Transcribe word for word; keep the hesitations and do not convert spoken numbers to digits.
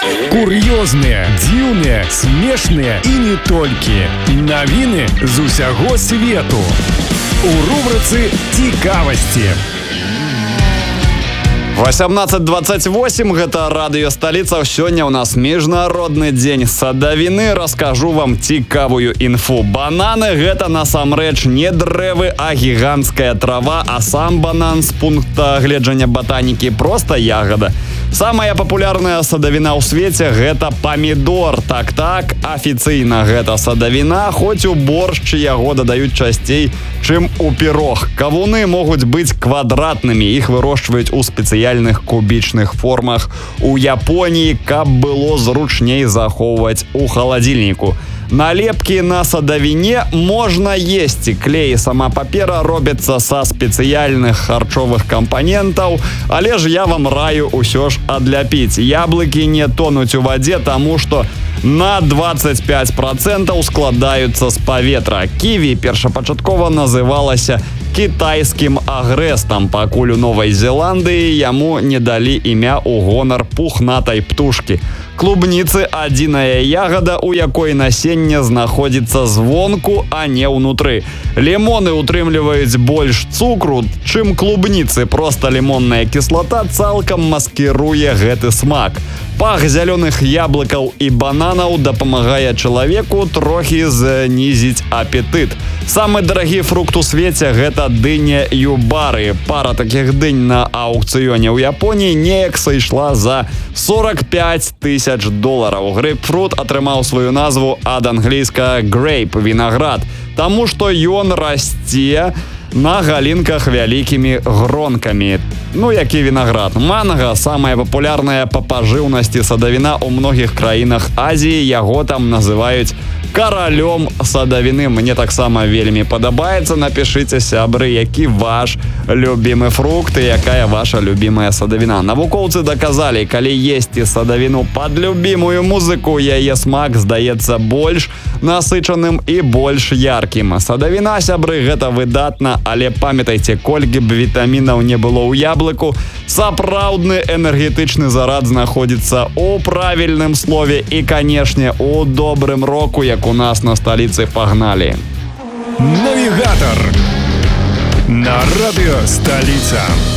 Кур'ёзныя, дзіўныя, смешныя і не толькі. Навіны з усяго свету. У рубрыцы «Цікавасці». восемнадцать двадцать восемь, гэта радыё «Сталіца». Сёння у нас міжнародны дзень садавіны. Раскажу вам цікавую інфу. Бананы – гэта насамрэч не дрэвы, а гіганцкая трава, а сам банан з пункта гледжання ботанікі проста ягада. Самая папулярная садавіна ў свеце – гэта памідор. Так-так, афіцыйна гэта садавіна, хоць у боршч яго дадаюць часцей, чым у пірог. Кавуны могуць быць квадратнымі, іх вырошчваюць у спецыяльных кубічных формах у Японіі, каб было зручней захоўваць у халадзільніку. Налепкі на садавіне можна есці. Клей і сама папера робяцца са спецыяльных харчовых кампанентаў, але ж я вам раю ўсё ж адляпіць. Яблыкі не тонуць у вадзе, таму што на двадцать пять процентов складаюцца з паветра. Ківі першапачаткова называлася кітайскім агрэстам, пакуль у Новай Зеландыі яму не далі імя ў гонар пухнатай птушкі. Клубніцы – адзіная ягада, у якой насенне знаходзіцца звонку, а не ўнутры. Лімоны утрымліваюць больш цукру, чым клубніцы. Проста лімонная кіслата цалкам маскіруе гэты смак. Пах зялёных яблыкаў і бананаў дапамагае чалавеку трохі знізіць апетыт. Самы дарагі фрукт у свеце – гэта дыня юбары. Пара такіх дынь на аукцыёне ў Японіі неяк сайшла за сорок пять тысяч долараў. Грэйпфрут атрымаў сваю назву ад англійскага «грэйп» – вінаград, таму што ён расце на галінках вялікімі гронкамі. Ну, які вінаград. Манга – самая папулярная па пажыўнасці садавіна ў многіх краінах Азіі. Яго там называюць каралём садавіны. Мне таксама вельмі падабаецца. Напішыце, сябры, які ваш любімы фрукт і якая ваша любімая садавіна. Навукоўцы даказалі, калі есці садавіну пад любімую музыку, яе смак здаецца больш насычаным і больш яркім. Садавіна, сябры, гэта выдатна, але памятайце, колькі б вітамінаў не было ў яблыку, сапраўдны энергетычны зарад знаходзіцца ў правільным слове і, канешне, у добрым року, як у нас на сталіцы. Пагналі. Навігатор на радыё «Сталіца».